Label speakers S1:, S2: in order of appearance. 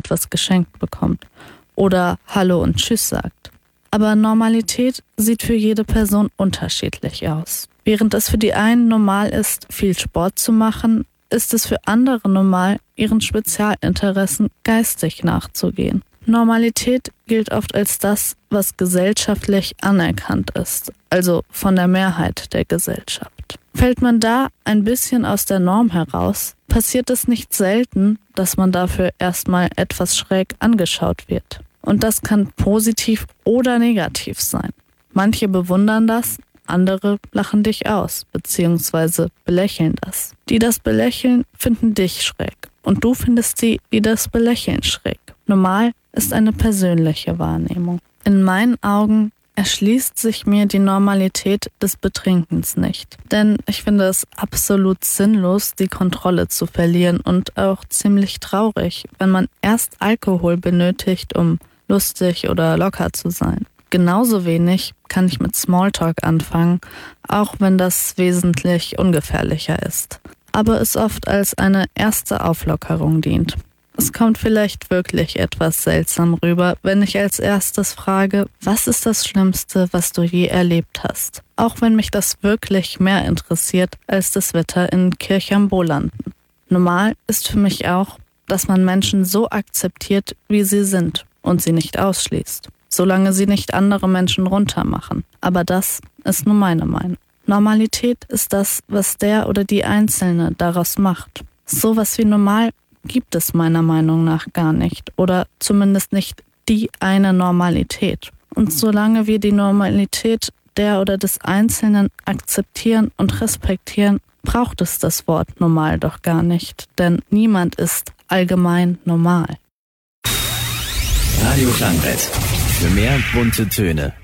S1: etwas geschenkt bekommt oder Hallo und Tschüss sagt. Aber Normalität sieht für jede Person unterschiedlich aus. Während es für die einen normal ist, viel Sport zu machen, ist es für andere normal, ihren Spezialinteressen geistig nachzugehen. Normalität gilt oft als das, was gesellschaftlich anerkannt ist, also von der Mehrheit der Gesellschaft. Fällt man da ein bisschen aus der Norm heraus, passiert es nicht selten, dass man dafür erstmal etwas schräg angeschaut wird. Und das kann positiv oder negativ sein. Manche bewundern das, andere lachen dich aus bzw. belächeln das. Die das belächeln, finden dich schräg. Und du findest die das belächeln schräg. Normal ist eine persönliche Wahrnehmung. In meinen Augen erschließt sich mir die Normalität des Betrinkens nicht. Denn ich finde es absolut sinnlos, die Kontrolle zu verlieren und auch ziemlich traurig, wenn man erst Alkohol benötigt, um lustig oder locker zu sein. Genauso wenig kann ich mit Smalltalk anfangen, auch wenn das wesentlich ungefährlicher ist, aber es oft als eine erste Auflockerung dient. Es kommt vielleicht wirklich etwas seltsam rüber, wenn ich als erstes frage, was ist das Schlimmste, was du je erlebt hast? Auch wenn mich das wirklich mehr interessiert als das Wetter in Kirchhambolanden. Normal ist für mich auch, dass man Menschen so akzeptiert, wie sie sind und sie nicht ausschließt, solange sie nicht andere Menschen runtermachen. Aber das ist nur meine Meinung. Normalität ist das, was der oder die Einzelne daraus macht. Sowas wie normal gibt es meiner Meinung nach gar nicht oder zumindest nicht die eine Normalität. Und solange wir die Normalität der oder des Einzelnen akzeptieren und respektieren, braucht es das Wort normal doch gar nicht, denn niemand ist allgemein normal.
S2: Radio Klangbrett. Für mehr bunte Töne.